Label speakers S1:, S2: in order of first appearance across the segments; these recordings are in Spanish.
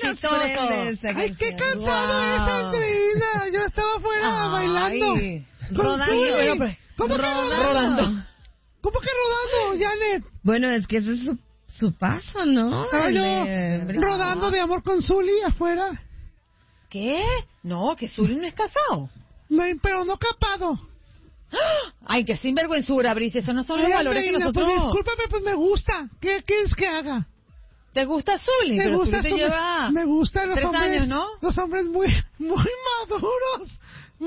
S1: Ay, qué cansado es, Andreina. Yo estaba afuera bailando.
S2: Rodando.
S1: ¿Cómo que rodando? ¿Cómo que rodando, Janet?
S2: Bueno, es que ese es su paso, ¿no?
S1: Estaba yo rodando de amor con Zuli afuera.
S3: ¿Qué? No, que Zuli no es casado.
S1: No, pero no capado.
S3: Ay, qué sinvergüenzura, Brice. Esos no son los valores que nosotros...
S1: Pues discúlpame, pues me gusta. ¿Qué quieres que haga?
S3: ¿Te gusta Zuli?
S1: Me
S3: Pero
S1: gusta
S3: Zuli te lleva
S1: me gustan los
S3: 3
S1: hombres,
S3: años, ¿no?
S1: Los hombres muy maduros.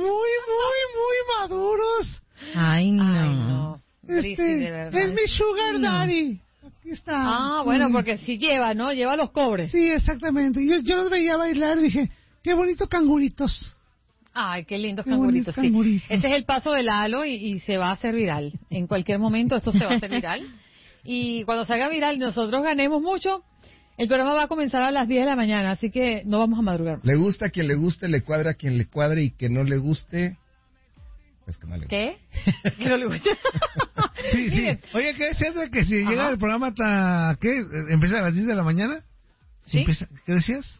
S1: Muy maduros.
S2: Ay, no.
S3: Ay, no. Brice, de verdad.
S1: Es mi sugar daddy. Aquí está.
S3: Ah, bueno, porque sí lleva, ¿no? Lleva los cobres.
S1: Sí, exactamente. Yo los veía bailar y dije, qué bonito canguritos.
S3: Ay, qué lindos
S1: Qué
S3: canguritos,
S1: bonitos canguritos.
S3: sí. Ese es el paso de Lalo y se va a hacer viral. En cualquier momento esto se va a hacer viral. Y cuando se haga viral y nosotros ganemos mucho, el programa va a comenzar a las 10 de la mañana, así que no vamos a madrugar.
S4: Le gusta a quien le guste, le cuadra a quien le cuadre y que no le guste... Pues que no le guste.
S3: ¿Qué? Que no le guste.
S5: Sí. Oye, ¿qué es eso de que si llega el programa hasta... ¿Qué? ¿Empieza a las 10 de la mañana?
S3: ¿Sí?
S5: ¿Qué decías?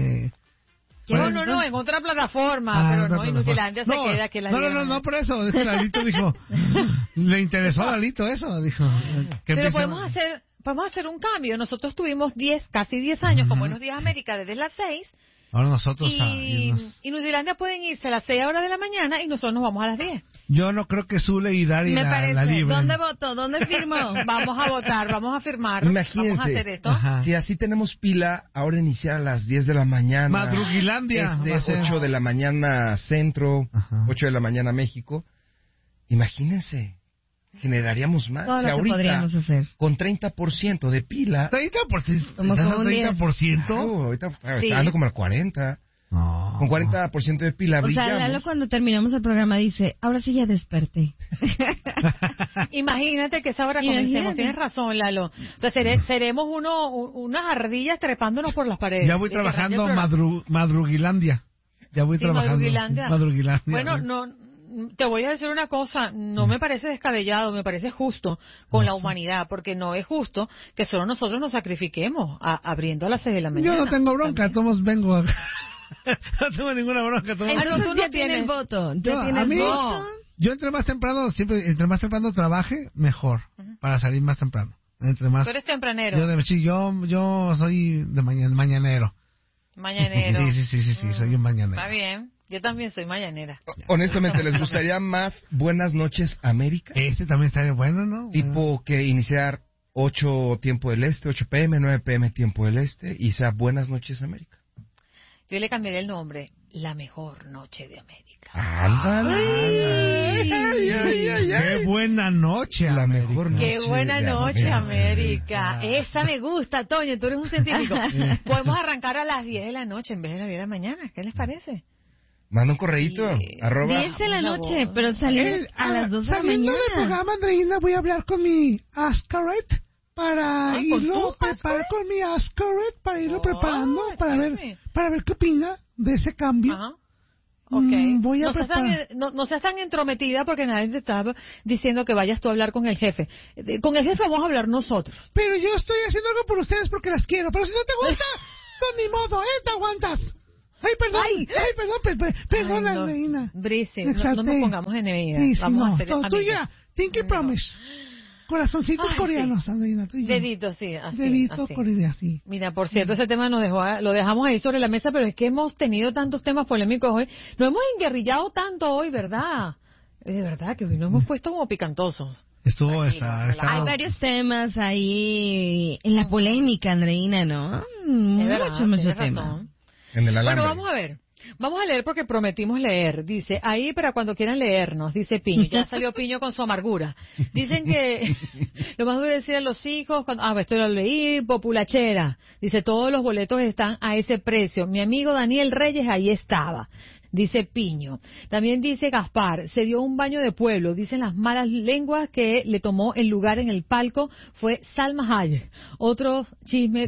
S3: No, en otra plataforma, pero no, Inutilandia se queda que la
S5: No, por eso, es que Lalito dijo, le interesó a Lalito eso, dijo.
S3: Pero podemos hacer un cambio. Nosotros tuvimos casi 10 años con Buenos Días América desde las 6.
S5: Ahora nosotros
S3: y Inutilandia pueden irse a las 6 horas de la mañana y nosotros nos vamos a las 10.
S5: Yo no creo que Zule y Dari la libren.
S2: ¿Dónde voto? ¿Dónde firmo?
S3: Vamos a votar, vamos a firmar.
S4: Imagínense.
S3: Vamos a hacer esto.
S5: Ajá.
S4: Si así tenemos pila, ahora iniciar a las 10 de la mañana.
S5: Madrugilandia.
S4: Es de 8 de la mañana Centro, 8 de la mañana México. Imagínense. Generaríamos más.
S2: Todo
S4: Si
S2: lo que
S4: ahorita,
S2: podríamos hacer.
S4: con 30% de pila...
S5: 30%.
S2: Como
S5: ¿Estás
S2: con
S5: al
S2: un
S5: 30%?
S4: ahorita
S3: Sí.
S4: está dando como al 40%.
S5: No.
S4: Con 40% de pila
S2: O sea,
S4: brillamos.
S2: Lalo cuando terminamos el programa dice, ahora sí ya desperté.
S3: Imagínate que esa hora comencemos. Tienes razón, Lalo. Entonces seremos unas ardillas trepándonos por las paredes.
S5: Ya voy trabajando Madrugilandia. Ya voy trabajando. Madrugilandia.
S3: Bueno, no, te voy a decir una cosa. No me parece descabellado, me parece justo con la humanidad, porque no es justo que solo nosotros nos sacrifiquemos abriendo a las 6 de la mañana.
S1: Yo no tengo bronca, todos vengo a...
S5: No tengo ninguna bronca.
S2: Entonces
S3: tú no
S2: ya tienes el voto.
S5: Yo entre más temprano trabaje, mejor. Para salir más temprano. Entre más.
S3: Tú eres tempranero.
S5: Yo soy de mañanero.
S3: Mañanero.
S5: Sí, soy un mañanero.
S3: Está bien. Yo también soy mañanera.
S4: Honestamente, ¿les gustaría más Buenas Noches América?
S5: Este también estaría bueno, ¿no?
S4: Tipo que iniciar 8 tiempo del este, 8 p.m., 9 p.m. tiempo del este y sea Buenas Noches América.
S3: Yo le cambié el nombre. La mejor noche de América.
S4: ¡Ándale!
S5: ¡Qué buena noche,
S4: La
S5: América!
S4: mejor noche.
S3: ¡Qué buena
S4: de
S3: noche, América! Esa me gusta, Toño, tú eres un científico. Podemos arrancar a las 10 de la noche en vez de las 10 de la mañana. ¿Qué les parece?
S4: Manda un correíto, arroba...
S2: 10 de la noche, pero salir a las 2 de la
S1: Saliendo
S2: mañana.
S1: del programa, Andreina, voy a hablar con mi Ascaret para irlo preparar con mi Ascaret para irlo preparando para ver qué opina de ese cambio.
S3: Ajá. Okay.
S1: Voy a
S3: no seas tan entrometida porque nadie te está diciendo que vayas tú a hablar con el jefe. Con el jefe vamos a hablar nosotros.
S1: Pero yo estoy haciendo algo por ustedes porque las quiero. Pero si no te gusta, pues ni modo, te aguantas. Ay, perdón, Andreina.
S3: Brice, no nos pongamos enemigas.
S1: Sí,
S3: vamos a hacer
S1: tú ya, Tinky Promise. Corazoncitos coreanos, Andreina, tú y yo.
S3: Deditos, sí, así.
S1: Deditos coreanos, sí.
S3: Mira, por cierto, ese tema lo dejamos ahí sobre la mesa, pero es que hemos tenido tantos temas polémicos hoy. Nos hemos enguerrillado tanto hoy, ¿verdad? De verdad que hoy nos hemos puesto como picantosos.
S2: Hay varios temas ahí en la polémica, Andreina, ¿no? Mucho tema.
S4: En el alambre.
S3: Bueno, vamos a ver. Vamos a leer porque prometimos leer. Dice, ahí para cuando quieran leernos, dice Piño. Ya salió Piño con su amargura. Dicen que lo más duro es decir a los hijos, esto lo leí, populachera. Dice, todos los boletos están a ese precio. Mi amigo Daniel Reyes ahí estaba. Dice Piño. También dice Gaspar, se dio un baño de pueblo. Dicen las malas lenguas que le tomó el lugar en el palco fue Salma Hayek. Otro chisme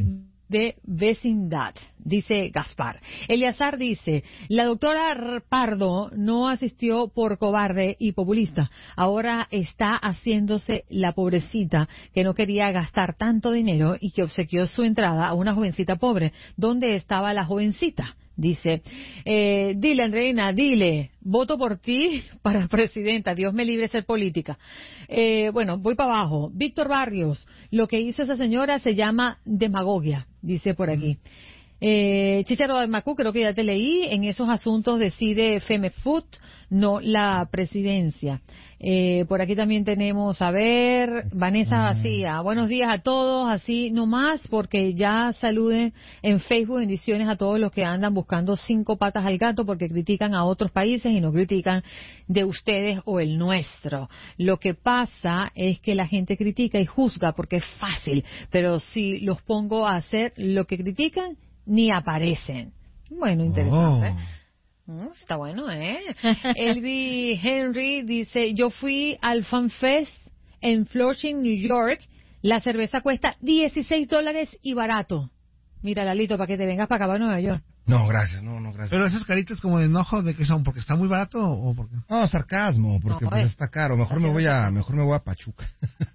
S3: de vecindad, dice Gaspar. Eliazar dice, la doctora Pardo no asistió por cobarde y populista. Ahora está haciéndose la pobrecita que no quería gastar tanto dinero y que obsequió su entrada a una jovencita pobre. ¿Dónde estaba la jovencita? Dice, dile, Andreina, dile, voto por ti para presidenta, Dios me libre de ser política. Bueno, voy para abajo. Víctor Barrios, lo que hizo esa señora se llama demagogia, dice por aquí. Chicharo de Macú, creo que ya te leí, en esos asuntos decide Femefood, no la presidencia. Por aquí también tenemos, a ver, Vanessa Vacía, buenos días a todos, así nomás, porque ya saluden en Facebook, bendiciones a todos los que andan buscando 5 patas al gato porque critican a otros países y no critican de ustedes o el nuestro. Lo que pasa es que la gente critica y juzga porque es fácil, pero si los pongo a hacer lo que critican, ni aparecen. Bueno, interesante. Está bueno, ¿eh? Elvi Henry dice, yo fui al Fan Fest en Flushing, New York. La cerveza cuesta $16 y barato. Mira, Lalito, para que te vengas para acá, para Nueva York.
S4: No, gracias, no, gracias.
S5: Pero esas caritas como de enojo, ¿de qué son? ¿Porque está muy barato o porque?
S4: No, sarcasmo, porque no, pues está caro. Mejor me voy a Pachuca.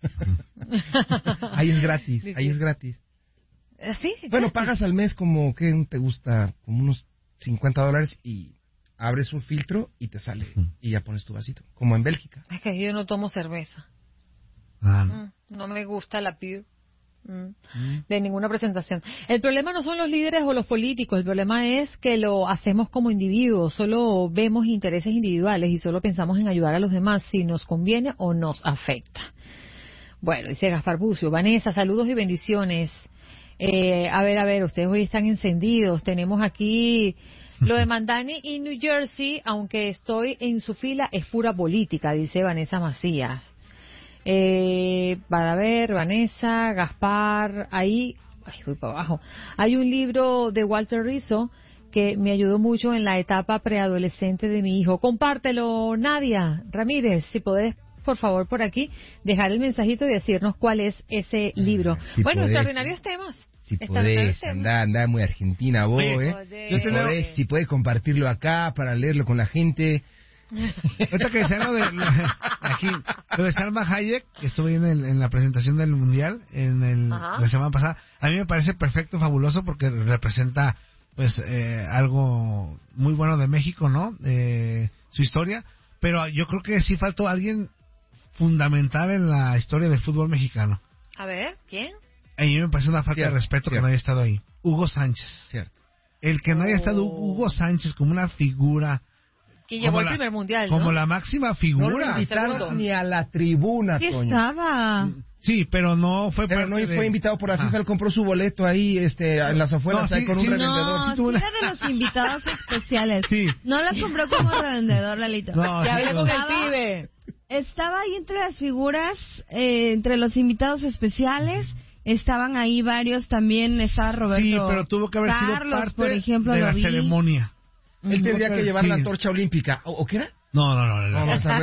S4: Ahí es gratis.
S3: ¿Sí?
S4: Bueno, pagas al mes como, ¿qué te gusta? Como unos $50 y abres un filtro y te sale. Y ya pones tu vasito. Como en Bélgica.
S3: Es que yo no tomo cerveza. No me gusta la pure. De ninguna presentación. El problema no son los líderes o los políticos. El problema es que lo hacemos como individuos. Solo vemos intereses individuales y solo pensamos en ayudar a los demás si nos conviene o nos afecta. Bueno, dice Gaspar Bucio. Vanessa, saludos y bendiciones. A ver, ustedes hoy están encendidos. Tenemos aquí lo de Mandani y New Jersey, aunque estoy en su fila, es pura política, dice Vanessa Macías. Para ver, Vanessa, Gaspar, ahí, voy para abajo. Hay un libro de Walter Rizzo que me ayudó mucho en la etapa preadolescente de mi hijo. Compártelo, Nadia Ramírez, si podés, por favor, por aquí, dejar el mensajito y decirnos cuál es ese libro.
S4: Si
S3: bueno,
S4: podés,
S3: extraordinarios temas.
S4: Si podés, anda muy argentina vos, Si podés compartirlo acá para leerlo con la gente.
S5: Ahorita que decía lo de aquí, lo de Salma Hayek, que estuve en la presentación del Mundial la semana pasada, a mí me parece perfecto, fabuloso, porque representa pues algo muy bueno de México, ¿no? Su historia, pero yo creo que sí faltó alguien fundamental en la historia del fútbol mexicano.
S3: A ver, ¿quién?
S5: A mí me parece una falta de respeto que no haya estado ahí. Hugo Sánchez.
S4: Cierto.
S5: El que no haya estado Hugo Sánchez como una figura.
S3: Que llevó el primer mundial,
S5: ¿no? Como la máxima figura.
S4: No lo invitaron ni a la tribuna,
S2: sí,
S4: Toño.
S2: Estaba.
S5: Sí, pero no fue
S4: fue invitado por la FIFA, él compró su boleto ahí en las afueras, ahí con un revendedor.
S2: No, era de los invitados especiales. Sí. No la compró como revendedor, Lalito.
S3: No, ya hablé con el pibe.
S2: Estaba ahí entre las figuras, entre los invitados especiales. Estaban ahí varios también, estaba Roberto.
S5: Sí, pero tuvo que haber sido parte
S2: por ejemplo,
S5: de la ceremonia.
S4: Él tendría que llevar la antorcha olímpica. ¿O qué era?
S5: No.
S3: No, esa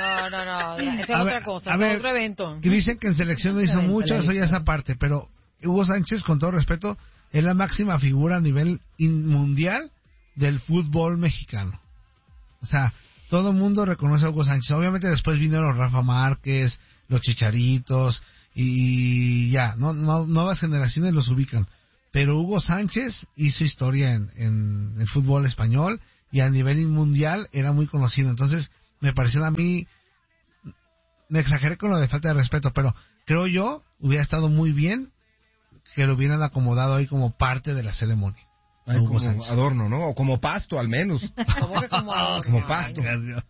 S3: es otra cosa, es otro evento.
S5: Que dicen que en selección no hizo mucho, eso ya es aparte, pero Hugo Sánchez, con todo respeto, es la máxima figura a nivel mundial del fútbol mexicano. O sea, todo el mundo reconoce a Hugo Sánchez. Obviamente después vinieron los Rafa Márquez, los Chicharitos, y ya, nuevas generaciones los ubican. Pero Hugo Sánchez hizo historia en el fútbol español y a nivel mundial era muy conocido. Entonces, me pareció a mí, me exageré con lo de falta de respeto, pero creo yo hubiera estado muy bien que lo hubieran acomodado ahí como parte de la ceremonia.
S4: Ay, como adorno, ¿no? O como pasto, al menos. Como pasto.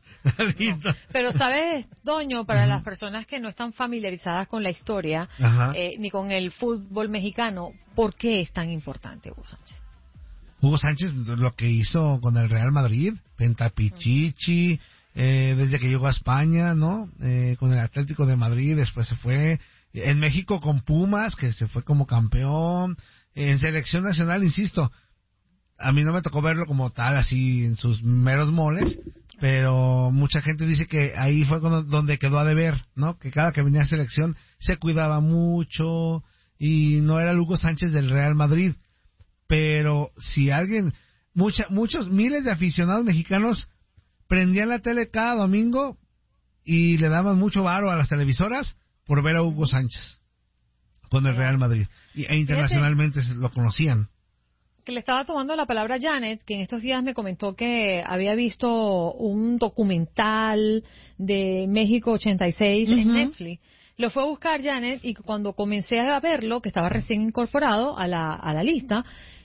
S3: Pero, ¿sabes, Doño? Para las personas que no están familiarizadas con la historia, ni con el fútbol mexicano, ¿por qué es tan importante Hugo Sánchez?
S5: Hugo Sánchez, lo que hizo con el Real Madrid, Pentapichichi, desde que llegó a España, ¿no? Con el Atlético de Madrid, después se fue. En México con Pumas, que se fue como campeón. En selección nacional, insisto, a mí no me tocó verlo como tal, así en sus meros moles, pero mucha gente dice que ahí fue donde quedó a deber, ¿no? Que cada que venía a selección se cuidaba mucho, y no era el Hugo Sánchez del Real Madrid. Pero si alguien, muchos miles de aficionados mexicanos prendían la tele cada domingo y le daban mucho varo a las televisoras por ver a Hugo Sánchez con el Real Madrid. E internacionalmente lo conocían.
S3: Que le estaba tomando la palabra a Janet, que en estos días me comentó que había visto un documental de México 86 en Netflix. Lo fue a buscar Janet y cuando comencé a verlo, que estaba recién incorporado a la lista,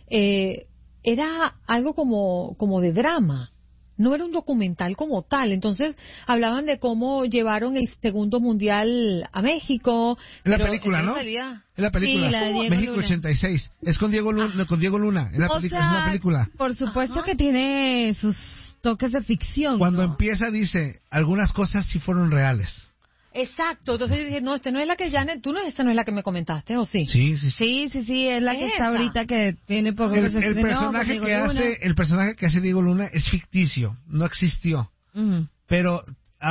S3: era algo como de drama. No era un documental como tal. Entonces hablaban de cómo llevaron el segundo mundial a México.
S5: Es la película, ¿no? Es la película. Sí, la de México Luna. 86. Es con Diego Luna. Es una película.
S2: Por supuesto que tiene sus toques de ficción.
S5: Cuando empieza dice, algunas cosas sí fueron reales.
S3: Exacto, entonces yo dije, no, esta no es la que Janet, esta no es la que me comentaste, ¿o sí?
S2: Sí, es la que está ahorita que tiene poco
S5: el personaje el personaje que hace Diego Luna es ficticio, no existió. Pero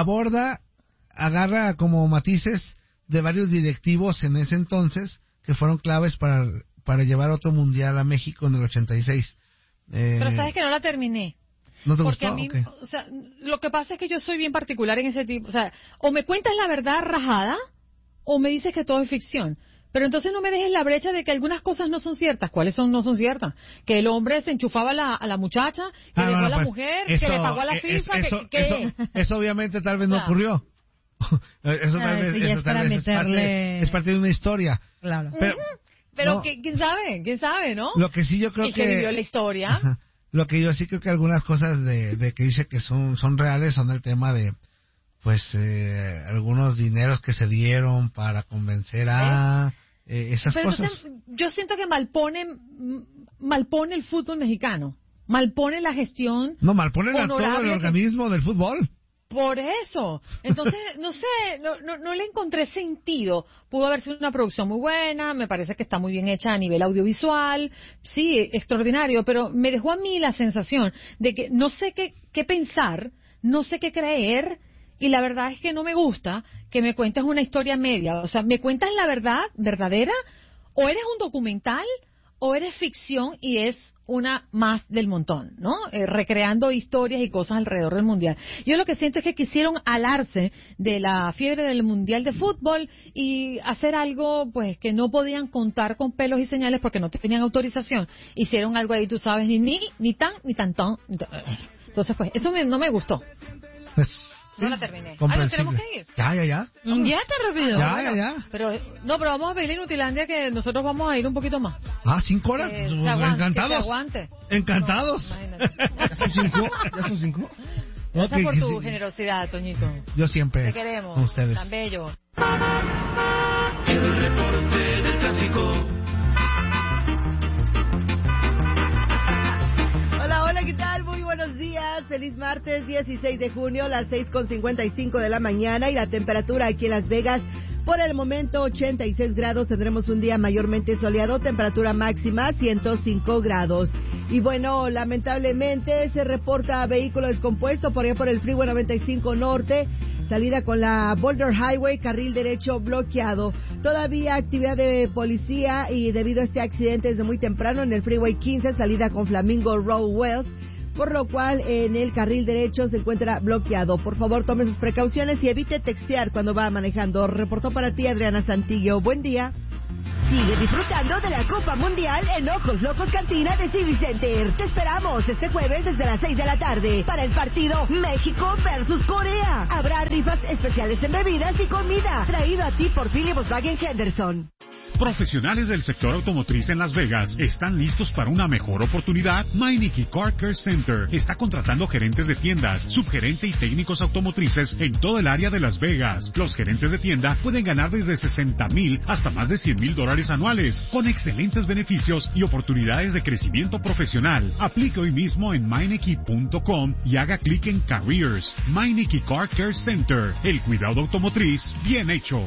S5: agarra como matices de varios directivos en ese entonces que fueron claves para llevar otro mundial a México en el 86.
S3: Pero sabes que no la terminé.
S5: ¿No te
S3: porque
S5: gustó?
S3: A mí,
S5: Okay.
S3: o sea, lo que pasa es que yo soy bien particular en ese tipo, o sea, o me cuentas la verdad rajada o me dices que todo es ficción. Pero entonces no me dejes la brecha de que algunas cosas no son ciertas. ¿Cuáles no son ciertas? Que el hombre se enchufaba a la muchacha, que dejó a la mujer, que le pagó a la FIFA,
S5: eso obviamente tal vez no ocurrió. Eso tal vez es parte de una historia.
S2: Claro.
S3: Pero no. ¿Quién sabe, ¿no?
S5: Lo que sí yo creo
S3: que vivió la historia.
S5: Ajá. Lo que yo sí creo que algunas cosas de que dice que son reales son el tema de algunos dineros que se dieron para convencer a esas
S3: pero
S5: cosas.
S3: Entonces, yo siento que malpone el fútbol mexicano, malpone la gestión.
S5: No, malpone a todo el organismo del fútbol.
S3: Por eso. Entonces, no sé, no le encontré sentido. Pudo haber sido una producción muy buena, me parece que está muy bien hecha a nivel audiovisual, sí, extraordinario, pero me dejó a mí la sensación de que no sé qué pensar, no sé qué creer, y la verdad es que no me gusta que me cuentes una historia media. O sea, ¿me cuentas la verdad verdadera? ¿O eres un documental? ¿O eres ficción y es una más del montón, ¿no? Recreando historias y cosas alrededor del Mundial. Yo lo que siento es que quisieron alarse de la fiebre del Mundial de fútbol y hacer algo, pues, que no podían contar con pelos y señales porque no tenían autorización. Hicieron algo ahí, tú sabes, ni tan. Entonces, pues, eso no me gustó. No la terminé. ¿Nos tenemos que ir?
S5: Ya.
S2: Ya está rápido.
S5: Ya.
S3: Pero vamos a pedirle a Inutilandia que nosotros vamos a ir un poquito más.
S5: 5 horas. Encantados. Encantados.
S4: ¿Ya son 5?
S3: Gracias por tu generosidad, Toñito.
S5: Yo siempre.
S3: Te queremos.
S5: Con ustedes.
S3: Tan bello.
S6: El reporte del tráfico.
S7: Hola, ¿qué tal? Muy buenos días. Feliz martes 16 de junio, las 6:55 de la mañana, y la temperatura aquí en Las Vegas por el momento 86 grados. Tendremos un día mayormente soleado, temperatura máxima 105 grados. Y bueno, lamentablemente se reporta vehículo descompuesto por allá por el Freeway 95 Norte, salida con la Boulder Highway, carril derecho bloqueado. Todavía actividad de policía y debido a este accidente desde muy temprano en el Freeway 15, salida con Flamingo Road West, por lo cual en el carril derecho se encuentra bloqueado. Por favor, tome sus precauciones y evite textear cuando va manejando. Reportó para ti Adriana Santillo. Buen día.
S8: Sigue disfrutando de la Copa Mundial en Ojos Locos Cantina de Civic Center. Te esperamos este jueves desde las 6 de la tarde para el partido México versus Corea. Habrá rifas especiales en bebidas y comida. Traído a ti por Philly Volkswagen Henderson.
S9: Profesionales del sector automotriz en Las Vegas están listos para una mejor oportunidad. Meineke Car Care Center está contratando gerentes de tiendas, subgerente y técnicos automotrices en todo el área de Las Vegas. Los gerentes de tienda pueden ganar desde $60,000 hasta más de $100,000 anuales, con excelentes beneficios y oportunidades de crecimiento profesional. Aplique hoy mismo en Meineke.com y haga clic en Careers. Meineke Car Care Center, el cuidado automotriz bien hecho.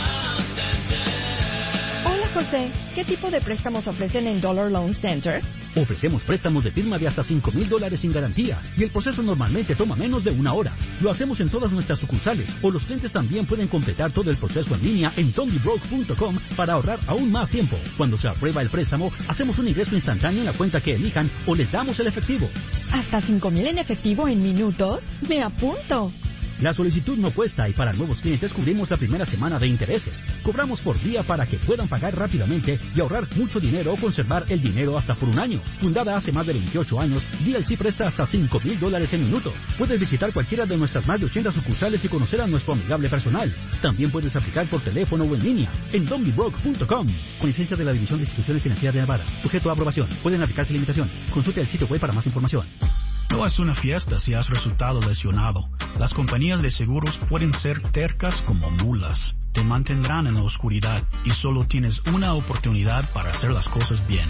S10: José, ¿qué tipo de préstamos ofrecen en Dollar Loan Center? Ofrecemos préstamos de firma de hasta $5,000 sin garantía y el proceso normalmente toma menos de 1 hora. Lo hacemos en todas nuestras sucursales o los clientes también pueden completar todo el proceso en línea en dondybroke.com para ahorrar aún más tiempo. Cuando se aprueba el préstamo, hacemos un ingreso instantáneo en la cuenta que elijan o les damos el efectivo.
S11: ¿Hasta 5,000 en efectivo en minutos? ¡Me apunto!
S10: La solicitud no cuesta y para nuevos clientes cubrimos la primera semana de intereses. Cobramos por día para que puedan pagar rápidamente y ahorrar mucho dinero o conservar el dinero hasta por 1 año. Fundada hace más de 28 años, DLC presta hasta $5,000 en minuto. Puedes visitar cualquiera de nuestras más de 80 sucursales y conocer a nuestro amigable personal. También puedes aplicar por teléfono o en línea en dondybroke.com. Con licencia de la División de Instituciones Financieras de Nevada. Sujeto a aprobación. Pueden aplicarse limitaciones. Consulte el sitio web para más información.
S12: No es una fiesta si has resultado lesionado. Las compañías de seguros pueden ser tercas como mulas. Te mantendrán en la oscuridad y solo tienes una oportunidad para hacer las cosas bien.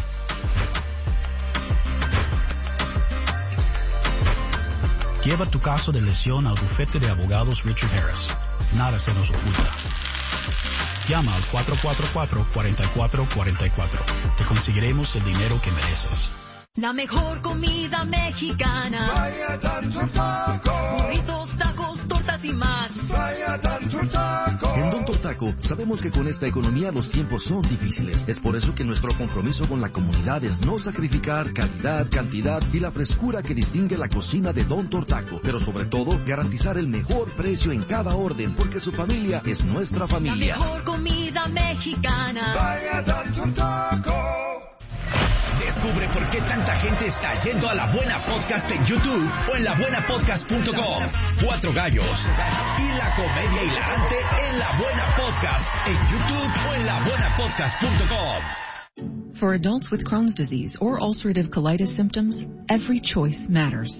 S12: Lleva tu caso de lesión al bufete de abogados Richard Harris. Nada se nos oculta. Llama al 444-4444. Te conseguiremos el dinero que mereces.
S13: La mejor comida mexicana.
S6: Vaya Don Taco.
S13: Burritos, tacos, tortas y más.
S6: Vaya Don Taco.
S14: En Don Taco sabemos que con esta economía los tiempos son difíciles. Es por eso que nuestro compromiso con la comunidad es no sacrificar calidad, cantidad y la frescura que distingue la cocina de Don Taco. Pero sobre todo, garantizar el mejor precio en cada orden, porque su familia es nuestra familia.
S13: La mejor comida mexicana.
S6: Vaya Don Taco.
S15: Descubre por qué tanta gente está yendo a La Buena Podcast en YouTube o en labuenapodcast.com. 4 gallos y la comedia hilarante en La Buena Podcast en YouTube o en labuenapodcast.com.
S16: For adults with Crohn's disease or ulcerative colitis symptoms, every choice matters.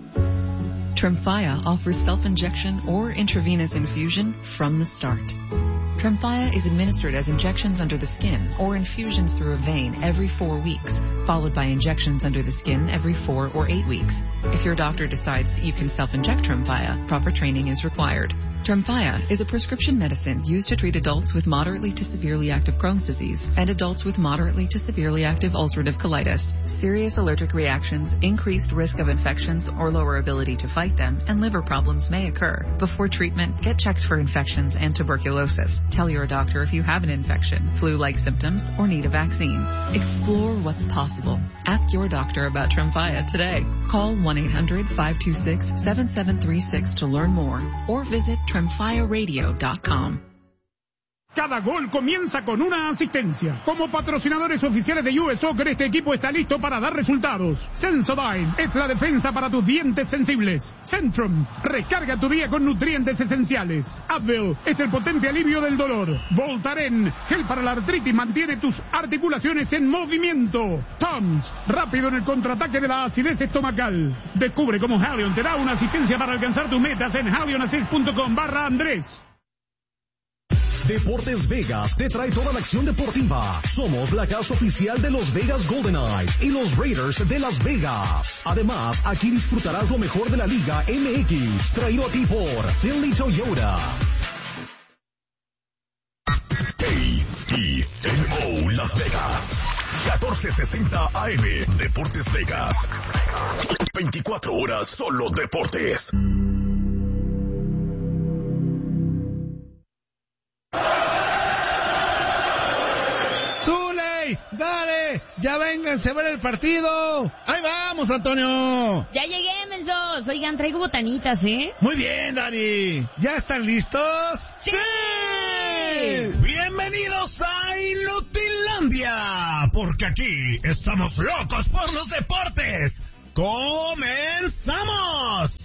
S16: Tremfya offers self-injection or intravenous infusion from the start. Tremfya is administered as injections under the skin or infusions through a vein every 4 weeks, followed by injections under the skin every 4 or 8 weeks. If your doctor decides that you can self-inject Tremfya, proper training is required. Tremfya is a prescription medicine used to treat adults with moderately to severely active Crohn's disease and adults with moderately to severely active ulcerative colitis. Serious allergic reactions, increased risk of infections or lower ability to fight them, and liver problems may occur. Before treatment, get checked for infections and tuberculosis. Tell your doctor if you have an infection, flu-like symptoms, or need a vaccine. Explore what's possible. Ask your doctor about Tremfya today. Call 1-800-526-7736 to learn more or visit TremfyaRadio.com.
S17: Cada gol comienza con una asistencia. Como patrocinadores oficiales de US Soccer, este equipo está listo para dar resultados. Sensodyne es la defensa para tus dientes sensibles. Centrum, recarga tu día con nutrientes esenciales. Advil es el potente alivio del dolor. Voltaren, gel para la artritis, mantiene tus articulaciones en movimiento. Tums, rápido en el contraataque de la acidez estomacal. Descubre cómo Halion te da una asistencia para alcanzar tus metas en halionassist.com/Andrés.
S18: Deportes Vegas te trae toda la acción deportiva. Somos la casa oficial de los Vegas Golden Knights y los Raiders de Las Vegas. Además, aquí disfrutarás lo mejor de la Liga MX, traído a ti por Finley Toyota. KTMO Las Vegas, 1460 AM, Deportes Vegas. 24 horas solo deportes.
S5: ¡Dale! ¡Ya vénganse a ver el partido!
S19: ¡Ahí vamos, Antonio!
S2: Ya llegué, mensos. Oigan, traigo botanitas, ¿eh?
S19: Muy bien, Dani.
S5: ¿Ya están listos?
S19: ¡Sí! Bienvenidos a Inutilandia, porque aquí estamos locos por los deportes. ¡Comenzamos!